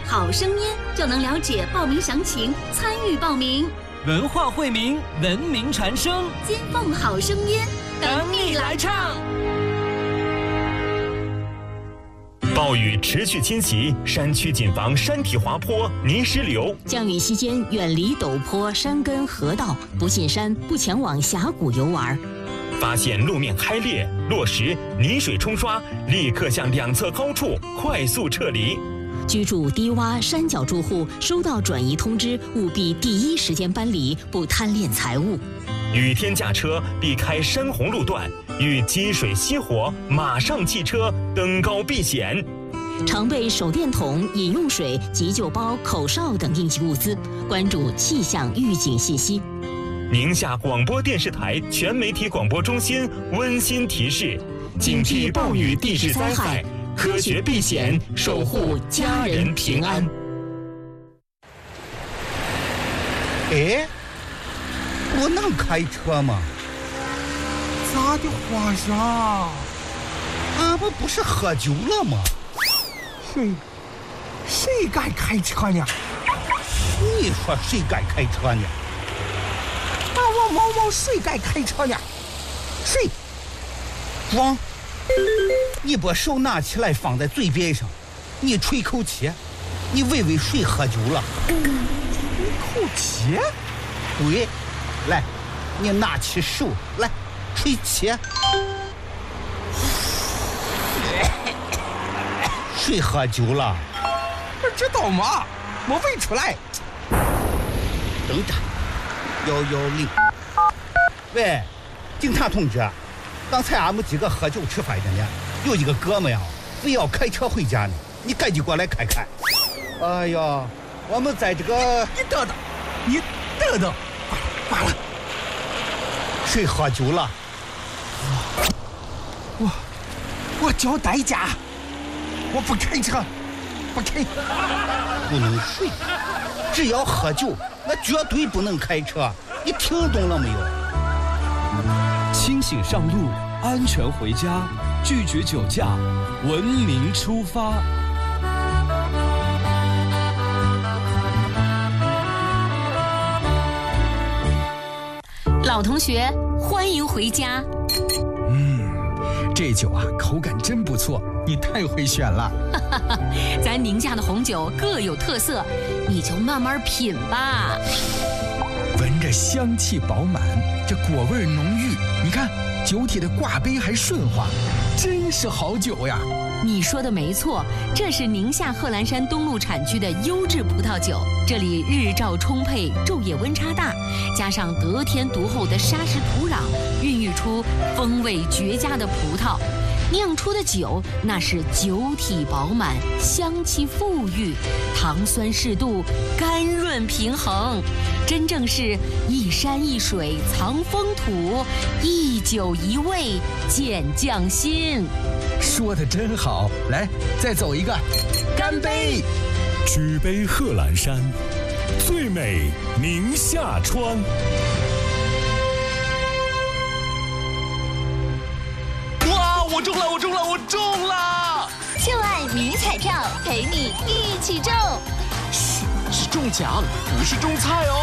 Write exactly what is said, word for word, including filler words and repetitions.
好声音就能了解报名详情，参与报名。 文化惠民，文明传声， 金凤好声音，等你来唱。 暴雨持续侵袭，山区谨防山体滑坡、泥石流。 降雨期间，远离陡坡、山根、河道，不进山，不前往峡谷游玩。 发现路面开裂、落石、泥水冲刷，立刻向两侧高处快速撤离。 居住低洼山脚住户收到转移通知，务必第一时间搬离，不贪恋财物。 雨天驾车避开山洪路段，遇积水熄火马上弃车，登高避险。 常备手电筒、饮用水、急救包、口哨等应急物资，关注气象预警信息。 宁夏广播电视台全媒体广播中心温馨提示：警惕暴雨地质灾害，科学避险，守护家人平安。 哎，我能开车吗？ 咋的，皇上？ 俺不不是喝酒了吗？ 谁谁敢开车呢？ 你说谁敢开车呢？ 啊，我毛毛谁敢开车呢？谁？ 王，你把手拿起来放在嘴边上，你吹口气，你问问谁喝酒了？ 吹口气？ 对，来，你拿起手来吹气。谁喝酒了？ 不知道吗？没问出来。 等着，幺幺零。喂，警察同志，刚才俺们几个喝酒吃饭的呢，有一个哥们呀，非要开车回家呢，你赶紧过来看看。哎呀，我们在这个…… 你等等，你等等，挂了，挂了。 谁喝酒了？ 我，我交代价。我不开车，不开， 不能睡，只要喝酒，那绝对不能开车。你听懂了没有？ 清醒上路，安全回家，拒绝酒驾，文明出发。 老同学，欢迎回家。 嗯，这酒啊，口感真不错。你太会选了， 咱宁夏的红酒各有特色，你就慢慢品吧。 闻着香气饱满，这果味浓郁，你看酒体的挂杯还顺滑，真是好酒呀！ 你说的没错，这是宁夏贺兰山东路产区的优质葡萄酒，这里日照充沛，昼夜温差大，加上得天独厚的沙石土壤，孕育出风味绝佳的葡萄。酿出的酒那是酒体饱满，香气馥郁，糖酸适度，甘润平衡，真正是一山一水藏风土，一酒一味见匠心。 说得真好，来，再走一个，干杯！ 举杯贺兰山，最美宁夏川。 我中了！我中了！我中了！ 就爱迷彩票，陪你一起中。 嘘，是中奖，不是中菜哦。